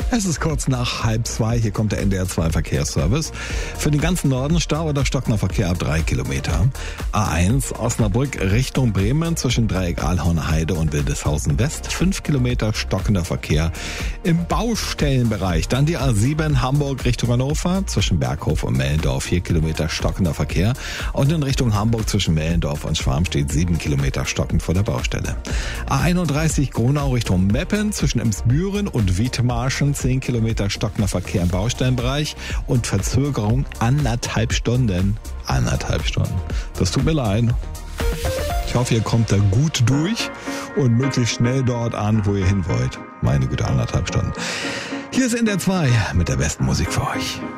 Es ist kurz nach 1:30. Hier kommt der NDR 2 Verkehrsservice. Für den ganzen Norden Stau oder stockender Verkehr ab 3 Kilometer. A1 Osnabrück Richtung Bremen zwischen Dreieck Alhornheide und Wildeshausen West. 5 Kilometer stockender Verkehr im Baustellenbereich. Dann die A7 Hamburg Richtung Hannover zwischen Berghof und Mellendorf. 4 Kilometer stockender Verkehr. Und in Richtung Hamburg zwischen Mellendorf und Schwarmstedt 7 Kilometer stockend vor der Baustelle. A31 Gronau Richtung Meppen zwischen Emsbüren und Wiedmarschen. 10 Kilometer stockender Verkehr im Baustellenbereich und Verzögerung 1,5 Stunden. 1,5 Stunden. Das tut mir leid. Ich hoffe, ihr kommt da gut durch und möglichst schnell dort an, wo ihr hin wollt. Meine Güte, 1,5 Stunden. Hier ist NDR 2 mit der besten Musik für euch.